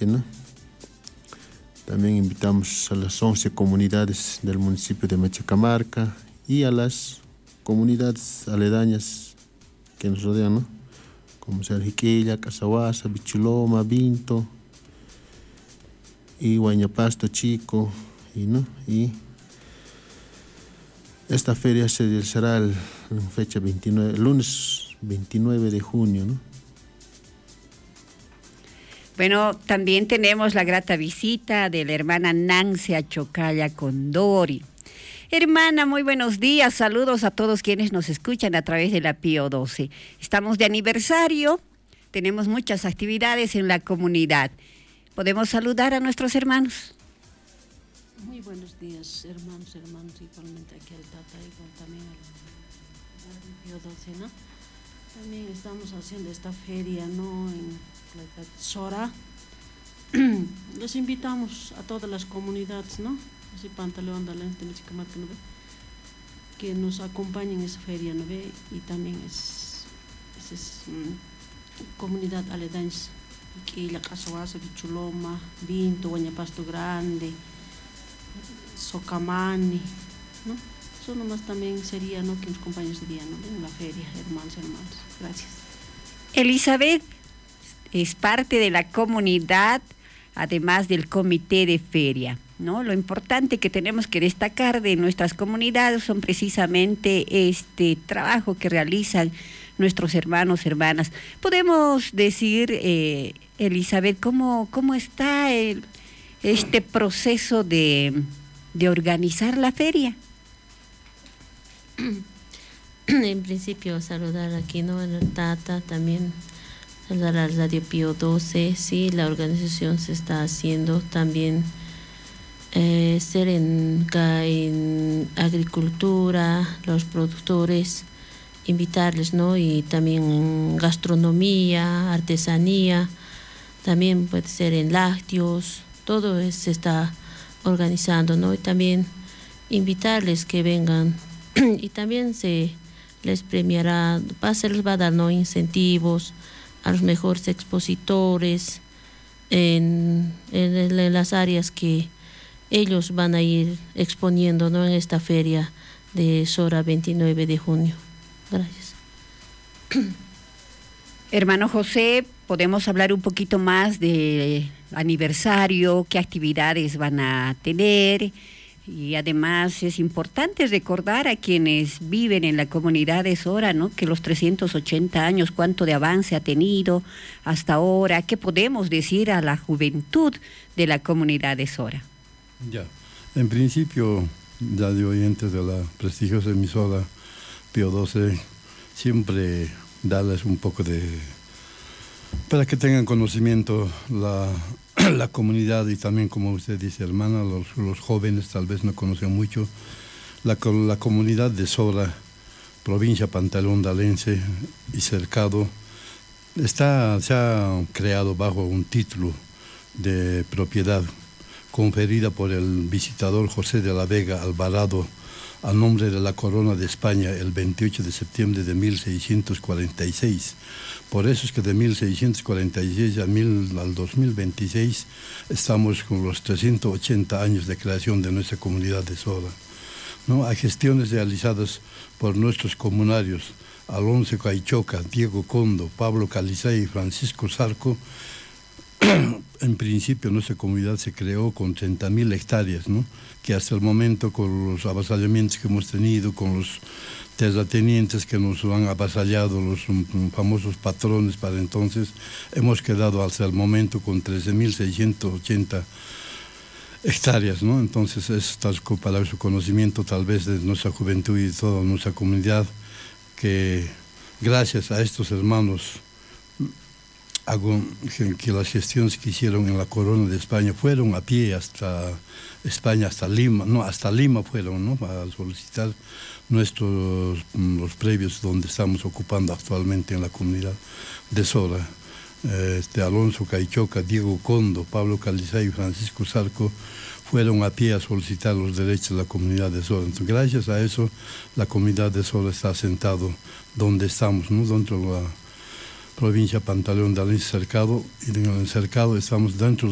parque, ¿no? También invitamos a las 11 comunidades del municipio de Machacamarca y a las comunidades aledañas que nos rodean, ¿no? Como Sarjiquilla, Casahuasa, Bichuloma, Vinto y Huaynapasto Chico, ¿no? Y esta feria se realizará en fecha 29, lunes 29 de junio, ¿no? Bueno, también tenemos la grata visita de la hermana Nancy Achocalla Condori. Hermana, muy buenos días, saludos a todos quienes nos escuchan a través de la Pío 12. Estamos de aniversario, tenemos muchas actividades en la comunidad. ¿Podemos saludar a nuestros hermanos? Muy buenos días, hermanos, igualmente aquí al Tata y también al Pío 12, ¿no? También estamos haciendo esta feria, ¿no? En la Sora. Les invitamos a todas las comunidades, ¿no? Así Pantaleón, Dalén, Temichicamarca, ¿no ve? Que nos acompañen en esa feria, ¿no ve? Y también es comunidad aledañas, Quilla, Casahuasa, Bichuloma, Vinto, Huaynapasto Grande, Socamani, ¿no? Eso nomás también sería, ¿no? Que nos acompañen ese día, ¿no? En la feria, hermanos. Gracias. Elizabeth es parte de la comunidad, además del comité de feria, ¿no? Lo importante que tenemos que destacar de nuestras comunidades son precisamente este trabajo que realizan nuestros hermanos, hermanas. Podemos decir, Elizabeth, ¿cómo está este proceso de organizar la feria? En principio saludar aquí, ¿no? En el Tata, también saludar a Radio Pío 12, sí, la organización se está haciendo también, ser en agricultura, los productores, invitarles, ¿no? Y también gastronomía, artesanía, también puede ser en lácteos, todo se está organizando, ¿no? Y también invitarles que vengan y también se les premiará, se les va a dar, ¿no? Incentivos a los mejores expositores en las áreas que ellos van a ir exponiendo, ¿no? En esta feria de Sora 29 de junio. Gracias. Hermano José, ¿podemos hablar un poquito más del aniversario? ¿Qué actividades van a tener? Y además es importante recordar a quienes viven en la comunidad de Sora, ¿no? Que los 380 años, cuánto de avance ha tenido hasta ahora. ¿Qué podemos decir a la juventud de la comunidad de Sora? Ya, en principio, ya de oyentes de la prestigiosa emisora Pío 12, siempre darles un poco para que tengan conocimiento la comunidad y también, como usted dice, hermana, los jóvenes tal vez no conocen mucho la comunidad de Sora, provincia Pantalón Dalense y cercado, se ha creado bajo un título de propiedad conferida por el visitador José de la Vega Alvarado a nombre de la Corona de España el 28 de septiembre de 1646. Por eso es que de 1646 al 2026 estamos con los 380 años de creación de nuestra comunidad de Sora, ¿no? Hay gestiones realizadas por nuestros comunarios Alonso Caichoca, Diego Condo, Pablo Calizay y Francisco Zarco. En principio nuestra comunidad se creó con 30.000 hectáreas, ¿no? Que hasta el momento, con los avasallamientos que hemos tenido, con los terratenientes que nos han avasallado, los famosos patrones para entonces, hemos quedado hasta el momento con 13.680 hectáreas, ¿no? Entonces es tal para su conocimiento tal vez de nuestra juventud y de toda nuestra comunidad, que gracias a estos hermanos que las gestiones que hicieron en la Corona de España fueron a pie hasta España, hasta Lima fueron, ¿no? Para solicitar los previos donde estamos ocupando actualmente en la comunidad de Sora. Alonso Caichoca, Diego Condo, Pablo Calizay y Francisco Zarco fueron a pie a solicitar los derechos de la comunidad de Sora. Entonces, gracias a eso, la comunidad de Sora está asentado donde estamos, ¿no? Dentro de la provincia Pantaleón de Alense cercado, y en el cercado estamos dentro